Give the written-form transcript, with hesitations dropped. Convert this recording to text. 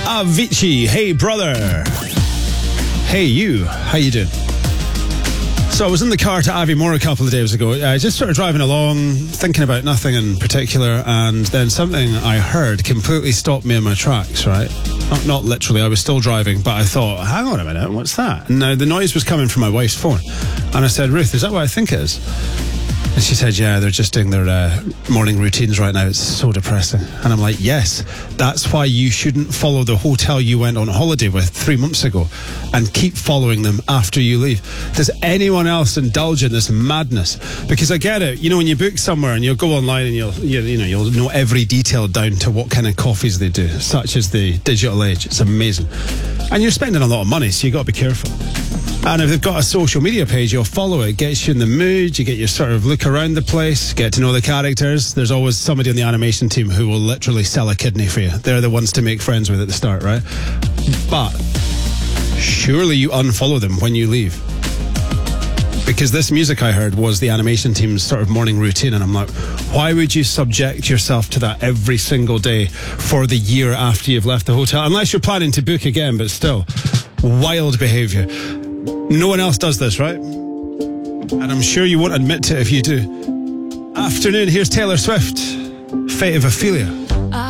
Avicii, hey brother. Hey you, how you doing? So I was in the car to Aviemore a couple of days ago, just sort of driving along, thinking about nothing in particular, and then something I heard completely stopped me in my tracks, right? Not literally, I was still driving, but I thought, hang on a minute, what's that? And now the noise was coming from my wife's phone. And I said, Ruth, is that what I think it is? And she said, yeah, they're just doing their morning routines right now. It's so depressing. And I'm like, yes, that's why you shouldn't follow the hotel you went on holiday with 3 months ago and keep following them after you leave. Does anyone else indulge in this madness? Because I get it. You know, when you book somewhere and you'll go online and you'll know every detail down to what kind of coffees they do, such as the digital age. It's amazing. And you're spending a lot of money, so you've got to be careful. And if they've got a social media page, you'll follow it. It gets you in the mood. You get your sort of look around the place, get to know the characters. There's always somebody on the animation team who will literally sell a kidney for you. They're the ones to make friends with at the start, right? But surely you unfollow them when you leave. Because this music I heard was the animation team's sort of morning routine. And I'm like, why would you subject yourself to that every single day for the year after you've left the hotel? Unless you're planning to book again, but still, wild behaviour. No one else does this, right? And I'm sure you won't admit to it if you do. Afternoon, here's Taylor Swift, Fate of Ophelia.